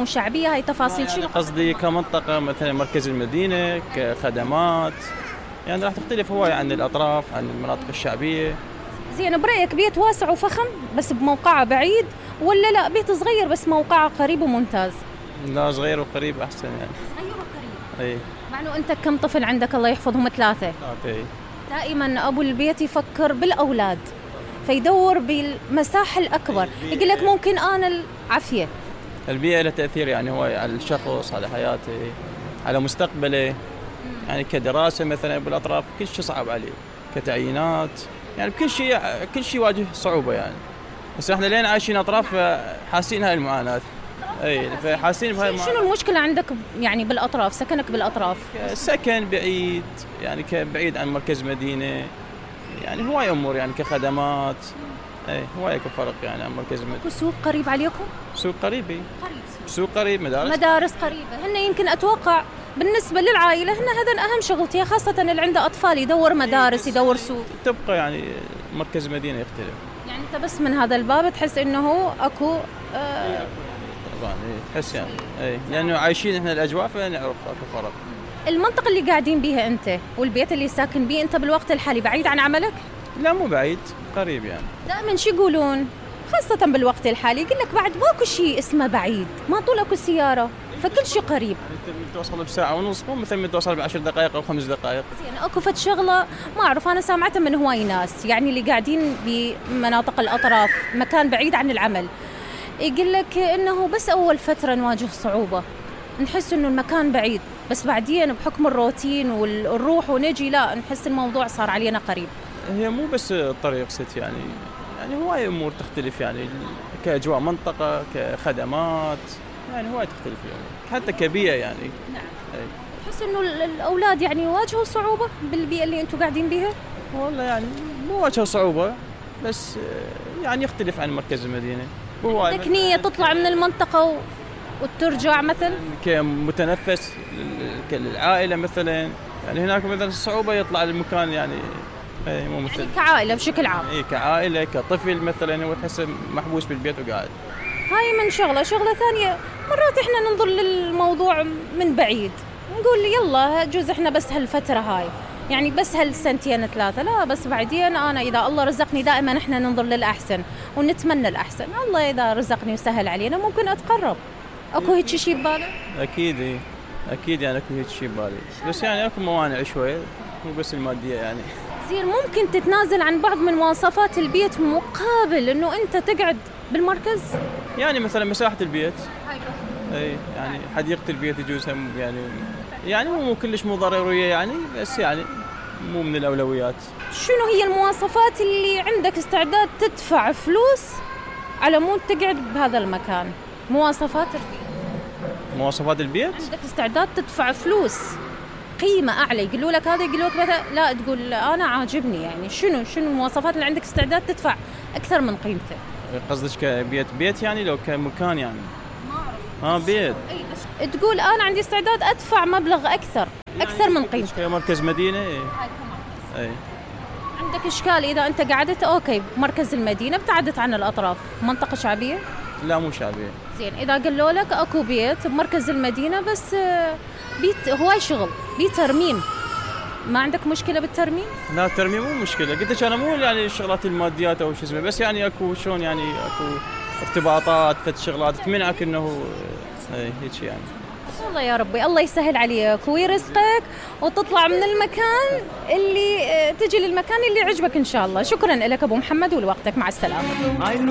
وشعبية، هاي تفاصيل يعني شنو قصدي كمنطقة مثلا مركز المدينة كخدمات، يعني راح تختلف هواي عن الأطراف، عن المناطق الشعبية. زين، برأيك بيت واسع وفخم بس بموقعه بعيد، ولا لا بيت صغير بس موقعه قريب وممتاز؟ لا، صغير وقريب أحسن يعني. صغير وقريب. أي. مع انه انت كم طفل عندك؟ الله يحفظهم 3. أي. دائما ابو البيت يفكر بالاولاد، فيدور بالمساحة الأكبر، يقول لك ممكن أنا العافية. البيئة لها تأثير يعني هواي على الشخص، على حياته، على مستقبله، يعني كدراسة مثلا بالأطراف كل شيء صعب عليه، كتعيينات، يعني بكل شيء كل شيء يواجه صعوبة يعني. بس احنا لين عايشين أطراف حاسين هاي المعاناة. اي، فحاسين بهاي المعاناة. شنو المشكلة عندك يعني بالأطراف، سكنك بالأطراف؟ سكن بعيد، يعني بعيد عن مركز مدينة، يعني هواي أمور يعني كخدمات. اي، هواي فرق يعني عن مركز المدينة. سوق قريب عليكم؟ سوق قريب. سوق قريب، مدارس قريبة. هن يمكن أتوقع بالنسبة للعائلة هن هذا أهم شغلتها، خاصة اللي عنده أطفال يدور مدارس يدور سوق. تبقى يعني مركز مدينة يختلف. يعني أنت بس من هذا الباب تحس إنه أكو طبعا تحس يعني لأنه عايشين إحنا الأجواء فنعرف أكو فرق. المنطقة اللي قاعدين بيها أنت والبيت اللي ساكن بيه أنت بالوقت الحالي بعيد عن عملك؟ لا، مو بعيد، قريب يعني. دائما شو يقولون خاصة بالوقت الحالي، يقول لك بعد ماكو شيء اسمه بعيد، ما طول اكو سيارة، فكل شيء قريب. انت توصل بساعة ونص، مو مثل ما توصل ب10 دقائق أو 5 دقائق. زين، اكو فد شغلة ما أعرف، أنا سامعتها من هواي ناس يعني اللي قاعدين بمناطق الأطراف مكان بعيد عن العمل، يقول لك إنه بس أول فترة نواجه صعوبة، نحس إنه المكان بعيد، بس بعدين بحكم الروتين والروح ونجي لا نحس الموضوع صار علينا قريب. هي مو بس الطريق ست يعني هواي أمور تختلف يعني كأجواء منطقة، كخدمات، يعني هواي تختلف يعني حتى كبيئة يعني. نعم. تحس إنه الأولاد يعني يواجهوا صعوبة بالبيئة اللي أنتوا قاعدين بيها؟ والله يعني مو واجهوا صعوبة، بس يعني يختلف عن مركز المدينة. عندك نية تطلع من المنطقة وترجع مثلا؟ كمتنفس للعائلة مثلا، يعني هناك مثلا الصعوبة يطلع المكان يعني مو مثل يعني كعائلة بشكل عام. كعائلة كطفل مثلا هو تحسه محبوس بالبيت وقاعد. هاي من شغلة ثانية، مرات احنا ننظر للموضوع من بعيد، نقول يلا جوز احنا بس هالفترة هاي، يعني بس هالسنتين 3، لا بس بعدين انا اذا الله رزقني، دائما احنا ننظر للأحسن ونتمنى الأحسن، الله اذا رزقني وسهل علينا ممكن اتقرب. اكو هيك شيء ببالك؟ اكيد يعني اكو هيك شيء ببالي، بس يعني اكو موانع شوي، مو بس المادية يعني. زين، ممكن تتنازل عن بعض من مواصفات البيت مقابل انه انت تقعد بالمركز؟ يعني مثلا مساحة البيت، اي يعني حديقة البيت يجوز يعني مو كلش مو ضرورية يعني، بس يعني مو من الأولويات. شنو هي المواصفات اللي عندك استعداد تدفع فلوس على مود تقعد بهذا المكان؟ مواصفات البيت عندك استعداد تدفع فلوس قيمة أعلى، يقولوا لك هذا، يقولوا لك مثلا لا تقول أنا عاجبني، يعني شنو المواصفات اللي عندك استعداد تدفع أكثر من قيمته؟ قصدك كبيت يعني لو كمكان يعني؟ ما أعرف. بيت. أي بس تقول أنا عندي استعداد أدفع مبلغ أكثر من قيمته. كمركز مدينة. أي. عندك إشكال إذا أنت قعدت أوكي بمركز المدينة ابتعدت عن الأطراف، منطقة شعبية؟ لا، مو شعبية. زين، إذا قالوا لك أكو بيت بمركز المدينة بس بيت هواي شغل، بيت ترميم، ما عندك مشكلة بالترميم؟ لا، الترميم مو مشكلة، قلت لك أنا مو يعني الشغلات الماديات أو شو اسمه، بس يعني أكو شلون يعني أكو ارتباطات فت شغلات تمنعك إنه هيك يعني. والله يا ربي الله يسهل عليك ويرزقك وتطلع من المكان اللي تجي للمكان اللي عجبك إن شاء الله. شكرا لك أبو محمد ولوقتك، مع السلامة.